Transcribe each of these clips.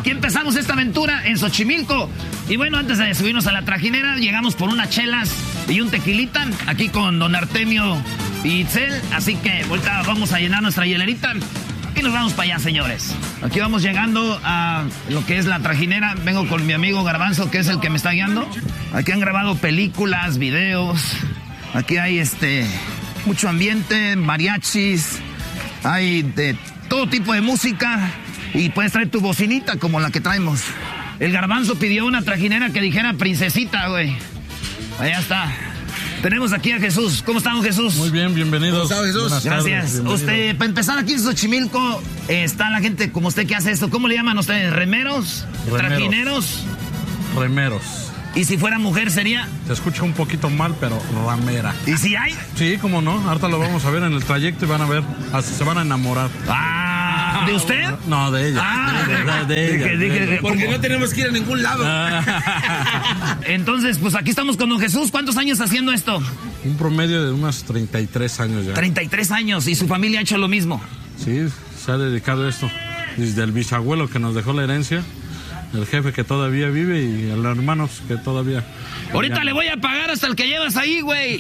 aquí empezamos esta aventura en Xochimilco. Y bueno, antes de subirnos a la trajinera, llegamos por unas chelas y un tequilita, aquí con don Artemio y Itzel. Así que ahorita vamos a llenar nuestra hielerita y nos vamos para allá, señores. Aquí vamos llegando a lo que es la trajinera. Vengo con mi amigo Garbanzo, que es el que me está guiando. Aquí han grabado películas, videos. Aquí hay mucho ambiente, mariachis. Hay de todo tipo de música. Y puedes traer tu bocinita como la que traemos. El Garbanzo pidió una trajinera que dijera princesita, güey. Allá está. Tenemos aquí a Jesús. ¿Cómo estamos, Jesús? Muy bien, bienvenidos. ¿Cómo está, Jesús? Gracias. Usted, para empezar aquí en Xochimilco, está la gente como usted que hace esto. ¿Cómo le llaman ustedes? ¿Remeros? ¿Trajineros? Remeros. ¿Y si fuera mujer sería? Se escucha un poquito mal, pero ramera. ¿Y si hay? Sí, cómo no. Ahorita lo vamos a ver en el trayecto y van a ver. Hasta se van a enamorar. ¿De usted? No, de ella. De ella. Porque no tenemos que ir a ningún lado. Entonces, pues aquí estamos con don Jesús. ¿Cuántos años haciendo esto? Un promedio de unos 33 años ya. 33 años. ¿Y su familia ha hecho lo mismo? Sí, se ha dedicado a esto. Desde el bisabuelo que nos dejó la herencia, el jefe que todavía vive y los hermanos que todavía... Ahorita le voy a pagar hasta el que llevas ahí, güey.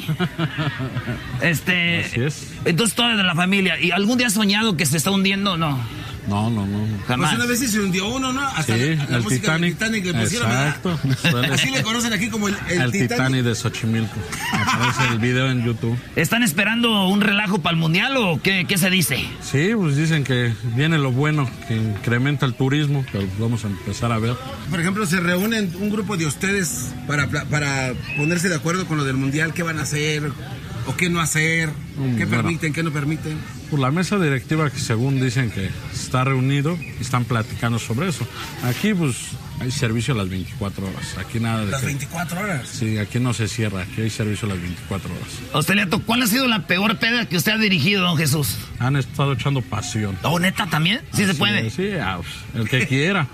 Así es. Entonces toda de la familia. ¿Y algún día has soñado que se está hundiendo? No. No. Jamás. Pues una vez sí se hundió uno, ¿no? Hasta Sí, la el música Titanic. del Titanic le pusieron. Exacto. Así le conocen aquí como el Titanic de Xochimilco. Aparece el video en YouTube. ¿Están esperando un relajo para el mundial o qué se dice? Sí, pues dicen que viene lo bueno, que incrementa el turismo, que vamos a empezar a ver. Por ejemplo, se reúnen un grupo de ustedes para ponerse de acuerdo con lo del mundial, qué van a hacer o qué no hacer, qué permiten, qué no permiten. Por la mesa directiva que según dicen que está reunido, están platicando sobre eso. Aquí pues hay servicio a las 24 horas. Aquí nada de Las que... 24 horas. Sí, aquí no se cierra, aquí hay servicio a las 24 horas. A usted le ha ¿cuál ha sido la peor peda que usted ha dirigido, don Jesús? Han estado echando pasión. ¿Oh, neta, también? ¿Sí se puede? Sí, el que quiera.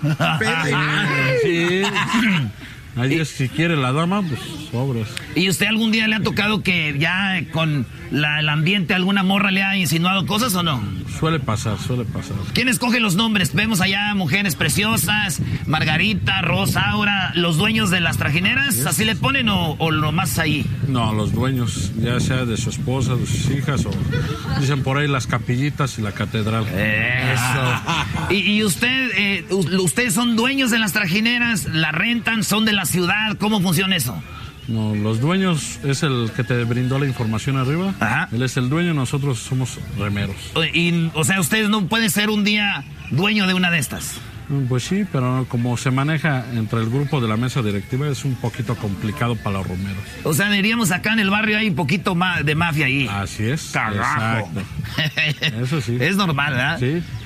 Sí. Ahí es, si quiere la dama, pues sobres. ¿Y usted algún día le ha tocado que ya con el ambiente alguna morra le ha insinuado cosas o no? Suele pasar. ¿Quién escoge los nombres? Vemos allá mujeres preciosas, Margarita, Rosaura, los dueños de las trajineras, ¿sí? ¿Así le ponen o lo más ahí? No, los dueños, ya sea de su esposa, de sus hijas, o dicen por ahí las capillitas y la catedral. Eso. ¿Y usted, ustedes son dueños de las trajineras, la rentan, son de la ciudad? ¿Cómo funciona eso? No, los dueños es el que te brindó la información arriba. Ajá. Él es el dueño, nosotros somos remeros. O sea, ustedes no pueden ser un día dueño de una de estas. Pues sí, pero como se maneja entre el grupo de la mesa directiva es un poquito complicado para los remeros. O sea, diríamos acá en el barrio hay un poquito más de mafia ahí. Así es. Carajo. Exacto. Eso sí. Es normal, ¿verdad?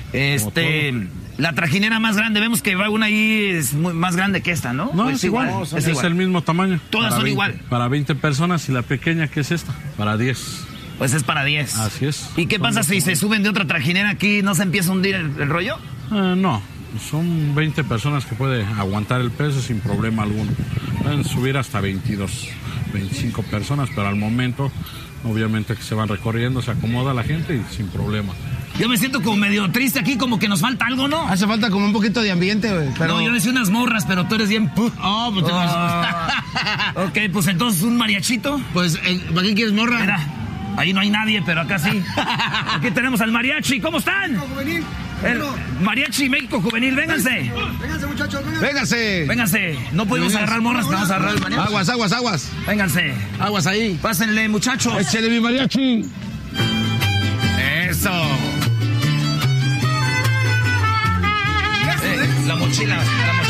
Sí. La trajinera más grande, vemos que va una ahí es más grande que esta, ¿no? No, pues es igual. Es el mismo tamaño. Todas son 20, igual. Para 20 personas y la pequeña que es esta, para 10. Pues es para 10. Así es. ¿Y qué pasa si se suben de otra trajinera aquí? ¿No se empieza a hundir el rollo? No. Son 20 personas que puede aguantar el peso sin problema alguno. Pueden subir hasta 22, 25 personas, pero al momento, obviamente que se van recorriendo, se acomoda la gente y sin problema. Yo me siento como medio triste aquí, como que nos falta algo, ¿no? Hace falta como un poquito de ambiente, güey. Pero... No, yo decía unas morras, pero tú eres bien... Oh, pues te Ok, pues entonces un mariachito. Pues, ¿para qué quieres morra? Mira, ahí no hay nadie, pero acá sí. Aquí tenemos al mariachi. ¿Cómo están? Juvenil. El Mariachi México Juvenil, vénganse. Vénganse, muchachos, vénganse. Vénganse. No podemos agarrar morras, pero vamos a agarrar el mariachi. Aguas. Vénganse. Aguas ahí. Pásenle, muchachos. Échale mi mariachi. Eso. La mochila.